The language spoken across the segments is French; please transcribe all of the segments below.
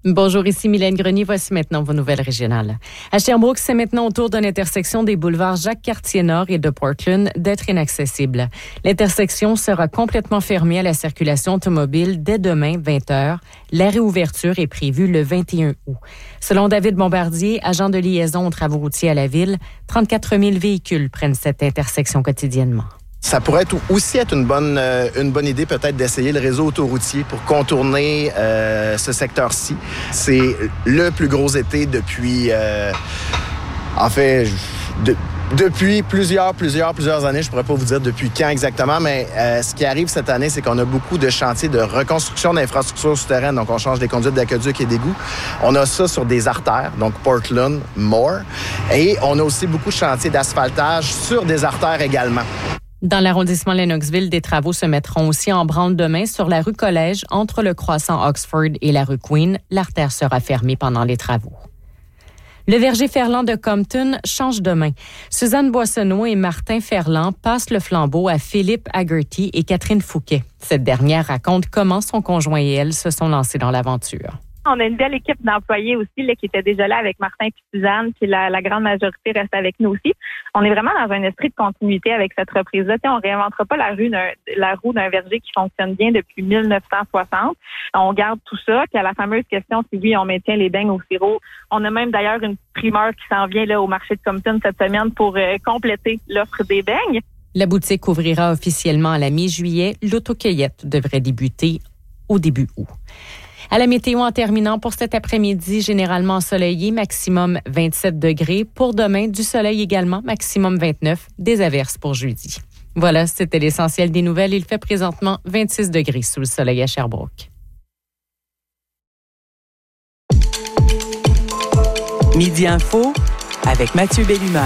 Bonjour, ici Mylène Grenier. Voici maintenant vos nouvelles régionales. À Sherbrooke, c'est maintenant au tour de l'intersection des boulevards Jacques-Cartier-Nord et de Portland d'être inaccessible. L'intersection sera complètement fermée à la circulation automobile dès demain, 20h. La réouverture est prévue le 21 août. Selon David Bombardier, agent de liaison aux travaux routiers à la ville, 34 000 véhicules prennent cette intersection quotidiennement. Ça pourrait aussi être une bonne idée peut-être d'essayer le réseau autoroutier pour contourner ce secteur-ci. C'est le plus gros été depuis... depuis plusieurs années. Je pourrais pas vous dire depuis quand exactement, mais ce qui arrive cette année, c'est qu'on a beaucoup de chantiers de reconstruction d'infrastructures souterraines. Donc, on change des conduites d'aqueduc et d'égouts. On a ça sur des artères, donc Portland, Moore. Et on a aussi beaucoup de chantiers d'asphaltage sur des artères également. Dans l'arrondissement Lennoxville, des travaux se mettront aussi en branle demain sur la rue Collège, entre le croissant Oxford et la rue Queen. L'artère sera fermée pendant les travaux. Le verger Ferland de Compton change de main. Suzanne Boissonneau et Martin Ferland passent le flambeau à Philippe Haggerty et Catherine Fouquet. Cette dernière raconte comment son conjoint et elle se sont lancés dans l'aventure. On a une belle équipe d'employés aussi là, qui était déjà là avec Martin et Suzanne, puis la grande majorité reste avec nous aussi. On est vraiment dans un esprit de continuité avec cette reprise-là. On ne réinventera pas la roue d'un verger qui fonctionne bien depuis 1960. On garde tout ça. Puis à la fameuse question si oui, on maintient les beignes au sirop. On a même d'ailleurs une primeur qui s'en vient là au marché de Compton cette semaine pour compléter l'offre des beignes. La boutique ouvrira officiellement à la mi-juillet. L'autocueillette devrait débuter au début août. À la météo en terminant pour cet après-midi, généralement ensoleillé, maximum 27 degrés. Pour demain, du soleil également, maximum 29, des averses pour jeudi. Voilà, c'était l'essentiel des nouvelles. Il fait présentement 26 degrés sous le soleil à Sherbrooke. Midi Info avec Mathieu Bellumeur.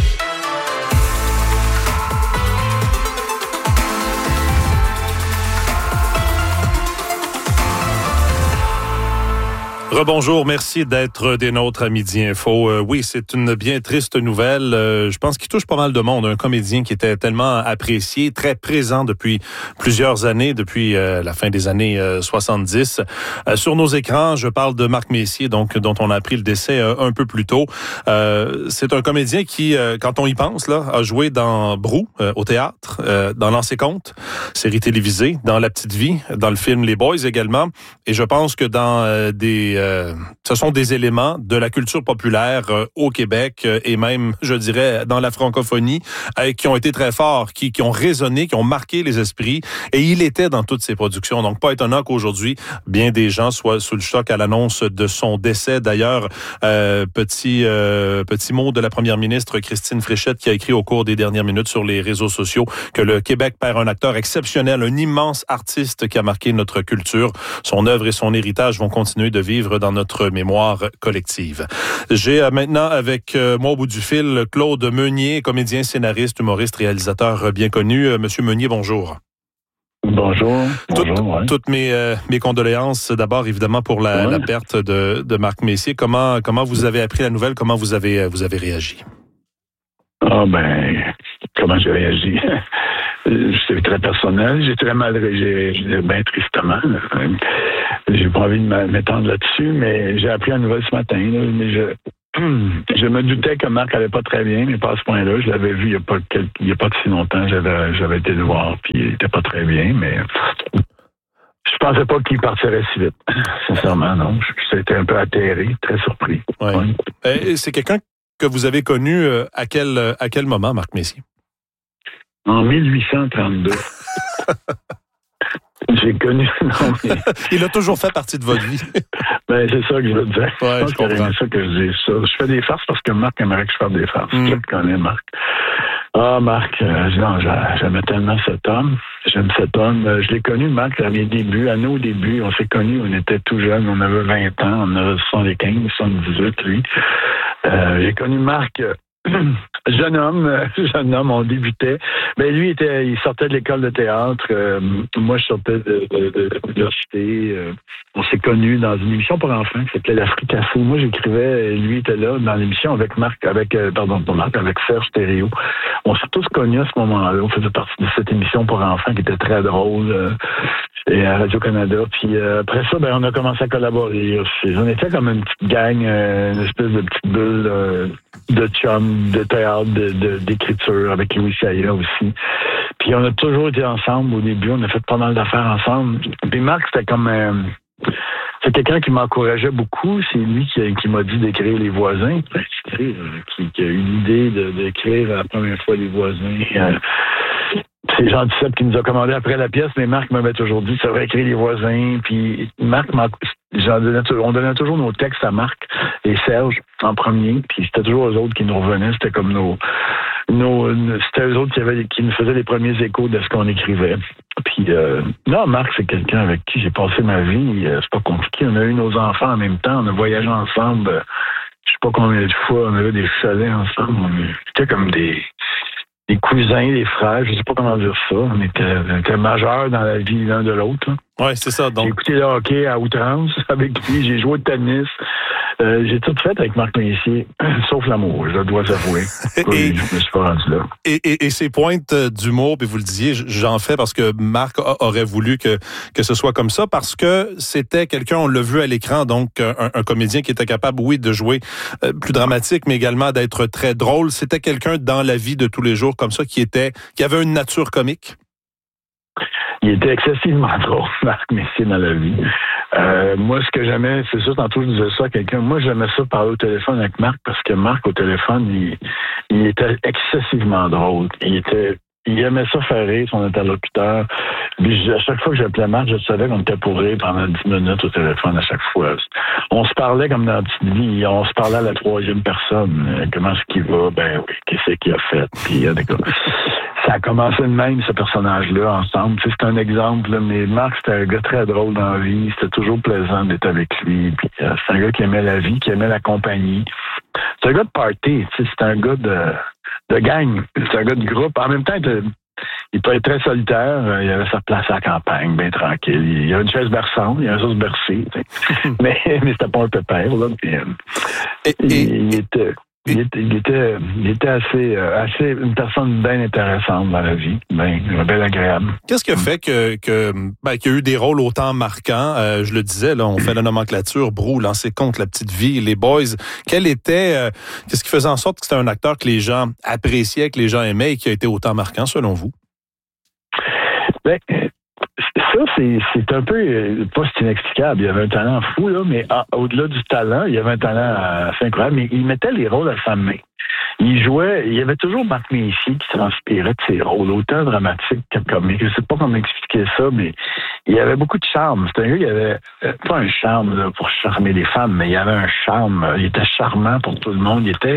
Rebonjour, merci d'être des nôtres à Midi Info. Oui, c'est une bien triste nouvelle. Je pense qu'il touche pas mal de monde. Un comédien qui était tellement apprécié, très présent depuis plusieurs années, depuis la fin des années 70. Sur nos écrans, je parle de Marc Messier, donc dont on a appris le décès un peu plus tôt. C'est un comédien qui, quand on y pense, là, a joué dans Brou, au théâtre, dans Lancer Compte, série télévisée, dans La Petite Vie, dans le film Les Boys également. Et je pense que dans ce sont des éléments de la culture populaire au Québec et même, je dirais, dans la francophonie qui ont été très forts, qui ont résonné, qui ont marqué les esprits. Et il était dans toutes ces productions. Donc, pas étonnant qu'aujourd'hui, bien des gens soient sous le choc à l'annonce de son décès. D'ailleurs, petit mot de la première ministre Christine Fréchette qui a écrit au cours des dernières minutes sur les réseaux sociaux que le Québec perd un acteur exceptionnel, un immense artiste qui a marqué notre culture. Son œuvre et son héritage vont continuer de vivre dans notre mémoire collective. J'ai maintenant avec moi au bout du fil Claude Meunier, comédien, scénariste, humoriste, réalisateur bien connu. Monsieur Meunier, bonjour. Bonjour. Toutes mes condoléances d'abord évidemment pour la perte de Marc Messier. Comment vous avez appris la nouvelle? Comment vous avez réagi? Comment j'ai réagi? C'est très personnel. J'ai très mal réagi, bien tristement. J'ai pas envie de m'étendre là-dessus, mais j'ai appris la nouvelle ce matin. Là, mais je me doutais que Marc allait pas très bien, mais pas à ce point-là. Je l'avais vu il y a pas si longtemps. J'avais été le voir, puis il était pas très bien, mais je pensais pas qu'il partirait si vite. Sincèrement, non. J'étais un peu atterré, très surpris. Ouais. Ouais. C'est quelqu'un que vous avez connu à quel moment, Marc Messier? En 1832. J'ai connu... Non, mais... Il a toujours fait partie de votre vie. C'est ça que je veux dire. Ouais, je comprends. C'est ça que je dis. Je fais des farces parce que Marc aimerait que je fasse des farces. Je le connais, Marc. Marc, j'aimais tellement cet homme. J'aime cet homme. Je l'ai connu, Marc, à nos débuts. On s'est connus, on était tout jeunes. On avait 20 ans. On avait 75, 78, lui. J'ai connu Marc jeune homme, on débutait. Ben lui il sortait de l'école de théâtre. Moi, je sortais de l'université. On s'est connus dans une émission pour enfants qui s'appelait l'Africafou. Moi, j'écrivais, lui était là dans l'émission avec Serge Thériault. On s'est tous connus à ce moment-là. On faisait partie de cette émission pour enfants qui était très drôle. Et à Radio-Canada. Puis après ça, on a commencé à collaborer aussi. On était comme une petite gang, une espèce de petite bulle de chum, de théâtre, d'écriture avec Louis Saillat aussi. Puis on a toujours été ensemble au début. On a fait pas mal d'affaires ensemble. Puis Marc, c'était comme... c'est quelqu'un qui m'encourageait beaucoup. C'est lui qui m'a dit d'écrire Les Voisins. Qui a eu l'idée d'écrire la première fois Les Voisins. C'est Jean Duceppe qui nous a commandé après la pièce, mais Marc m'avait toujours dit ça va écrire Les Voisins. Puis Marc, on donnait toujours nos textes à Marc et Serge en premier. Puis c'était toujours eux autres qui nous revenaient. C'était comme c'était eux autres qui nous faisaient les premiers échos de ce qu'on écrivait. Puis non, Marc, c'est quelqu'un avec qui j'ai passé ma vie. C'est pas compliqué. On a eu nos enfants en même temps. On a voyagé ensemble. Je sais pas combien de fois. On avait des chalets ensemble. C'était comme des cousins, des frères, je sais pas comment dire ça. On était majeurs dans la vie l'un de l'autre. Oui, c'est ça. Donc... J'ai écouté le hockey à outrance avec lui. J'ai joué au tennis. J'ai tout fait avec Marc Messier, sauf l'amour, je dois avouer. Je me suis pas rendu là. Et ces pointes d'humour, puis vous le disiez, j'en fais parce que Marc aurait voulu que ce soit comme ça, parce que c'était quelqu'un, on l'a vu à l'écran, donc un comédien qui était capable, oui, de jouer plus dramatique, mais également d'être très drôle. C'était quelqu'un dans la vie de tous les jours comme ça, qui avait une nature comique. Il était excessivement drôle, Marc Messier, dans la vie. Moi, ce que j'aimais, c'est ça, tantôt je disais ça à quelqu'un, moi j'aimais ça parler au téléphone avec Marc, parce que Marc, au téléphone, il était excessivement drôle. Il aimait ça faire rire son interlocuteur. Puis à chaque fois que j'appelais Marc, je savais qu'on était pour rire pendant 10 minutes au téléphone à chaque fois. On se parlait comme dans la petite vie. On se parlait à la troisième personne. Comment est-ce qu'il va? Ben oui, qu'est-ce qu'il a fait? Puis ça a commencé de même, ce personnage-là, ensemble. Tu sais, c'est un exemple, là, mais Marc, c'était un gars très drôle dans la vie. C'était toujours plaisant d'être avec lui. Puis c'est un gars qui aimait la vie, qui aimait la compagnie. C'est un gars de party. Tu sais, c'est un gars de gang. C'est un gars de groupe. En même temps, il peut être très solitaire. Il avait sa place à la campagne, bien tranquille. Il y avait une chaise berçante, il y avait une chose bercée. mais c'était pas un pépère, là. Puis, il était assez une personne bien intéressante dans la vie, bien agréable. Qu'est-ce qui a fait qu'il y a eu des rôles autant marquants? Je le disais, là, on fait la nomenclature, Brou, Lancer contre la petite vie, Les Boys. Qu'est-ce qui faisait en sorte que c'était un acteur que les gens appréciaient, que les gens aimaient et qui a été autant marquant selon vous? Ben, ça, c'est un peu, pas c'est inexplicable. Il y avait un talent fou, là, mais au-delà du talent, il y avait un talent assez incroyable, mais il mettait les rôles à sa main. Il y avait toujours Marc Messier qui transpirait de ses rôles, autant dramatiques que comiques. Je sais pas comment expliquer ça, mais il y avait beaucoup de charme. C'était un gars qui avait, pas un charme là, pour charmer les femmes, mais il y avait un charme. Il était charmant pour tout le monde. Il était...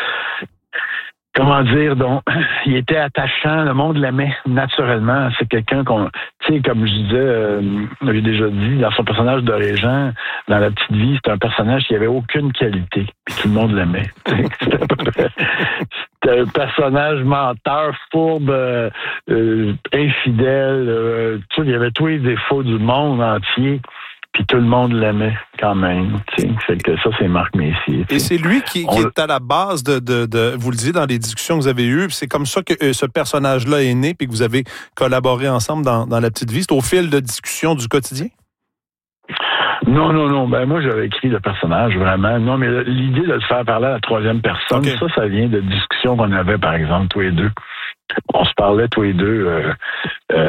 Comment dire, donc, il était attachant, le monde l'aimait naturellement. C'est quelqu'un tu sais, comme je disais, j'ai déjà dit, dans son personnage de Régent, dans La Petite Vie, c'était un personnage qui avait aucune qualité, puis tout le monde l'aimait. C'était un personnage menteur, fourbe, infidèle, il y avait tous les défauts du monde entier. Puis tout le monde l'aimait quand même. C'est que ça, c'est Marc Messier. Et c'est lui qui est à la base de vous le disiez dans les discussions que vous avez eues, c'est comme ça que ce personnage-là est né, puis que vous avez collaboré ensemble dans La Petite Vie. C'est au fil de discussions du quotidien? Non. Ben moi, j'avais écrit le personnage, vraiment. Non, mais l'idée de le faire parler à la troisième personne, okay. Ça vient de discussions qu'on avait, par exemple, tous les deux. On se parlait tous les deux